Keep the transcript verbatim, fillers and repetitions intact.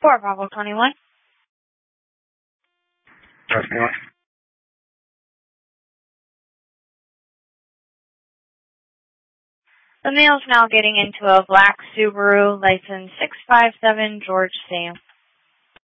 four Bravo twenty-one. twenty-one. The male's now getting into a black Subaru, license six five seven George Sam.